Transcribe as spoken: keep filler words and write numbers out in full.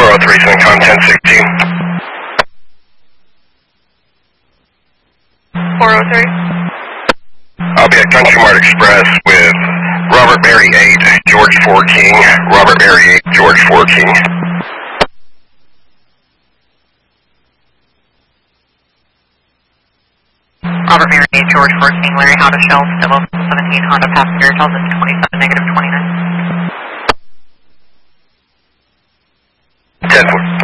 four oh three, Syncon ten sixteen. four oh three. I'll be at Country Mart Express with Robert Mary eight, George four King. Robert Mary eight, George four King. Robert Mary eight, George four King, Larry How to Shell, still seventeen, Honda passenger, tells us twenty-seven, negative twenty-nine. ten four.